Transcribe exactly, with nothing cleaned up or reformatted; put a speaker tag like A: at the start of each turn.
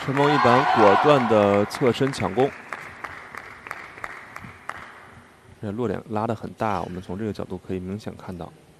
A: 陈梦一板果断的侧身抢攻，这落点拉得很大，我们从这个角度可以明显看到。